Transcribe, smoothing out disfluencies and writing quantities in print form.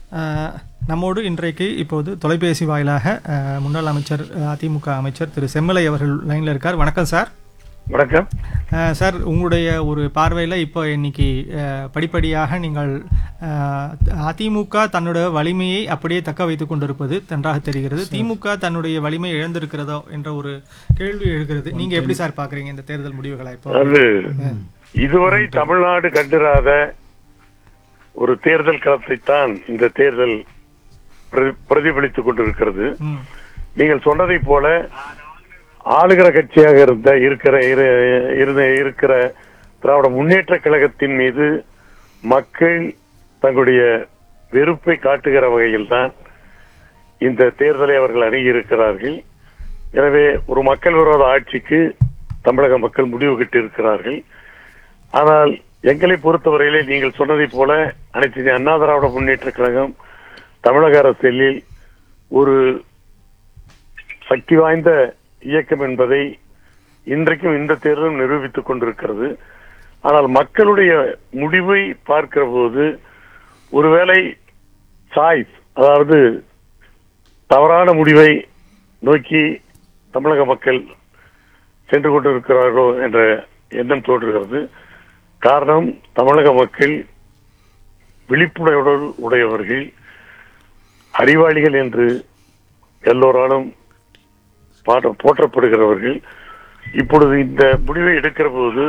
அஹ், நம்மோடு இன்றைக்கு இப்போது தொலைபேசி வாயிலாக முன்னாள் அமைச்சர் அதிமுக அமைச்சர் திரு செம்மலை அவர்கள் லைனில் இருக்கார். வணக்கம் சார். வணக்கம் சார், உங்களுடைய ஒரு பார்வையில் இப்போ இன்னைக்கு படிப்படியாக நீங்கள் அதிமுக தன்னுடைய வலிமையை அப்படியே தக்க வைத்துக் கொண்டிருப்பது நன்றாக தெரிகிறது. திமுக தன்னுடைய வலிமை இழந்திருக்கிறதோ என்ற ஒரு கேள்வி எழுகிறது. நீங்க எப்படி சார் பாக்குறீங்க இந்த தேர்தல் முடிவுகளை? இப்போ அது இதுவரை தமிழ்நாடு கண்டிராத ஒரு தேர்தல் களத்தைத்தான் இந்த தேர்தல் பிரதிபலித்துக் கொண்டிருக்கிறது. நீங்கள் சொன்னதை போல ஆளுகிற கட்சியாக இருக்கிற திராவிட முன்னேற்ற கழகத்தின் மீது மக்கள் தங்களுடைய வெறுப்பை காட்டுகிற வகையில் தான் இந்த தேர்தலை அவர்கள் அணுகியிருக்கிறார்கள். எனவே ஒரு மக்கள் விரோத ஆட்சிக்கு தமிழக மக்கள் முடிவு கட்டியிருக்கிறார்கள். ஆனால் எங்களை பொறுத்தவரையிலே நீங்கள் சொன்னதை போல அனைத்து இந்திய அண்ணா திராவிட முன்னேற்ற கழகம் தமிழக அரசியலில் ஒரு சக்தி வாய்ந்த இயக்கம் என்பதை இன்றைக்கும் இந்த தேர்தலும் நிரூபித்துக் கொண்டிருக்கிறது. ஆனால் மக்களுடைய முடிவை பார்க்கிற போது ஒருவேளை சாய்ஸ், அதாவது தவறான முடிவை நோக்கி தமிழக மக்கள் சென்று கொண்டிருக்கிறார்களோ என்ற எண்ணம் தோன்றுகிறது. காரணம், தமிழக மக்கள் விழிப்புணர்வு உடையவர்கள், அறிவாளிகள் என்று எல்லோராலும் போற்றப்படுகிறவர்கள். இப்பொழுது இந்த முடிவை எடுக்கிற போது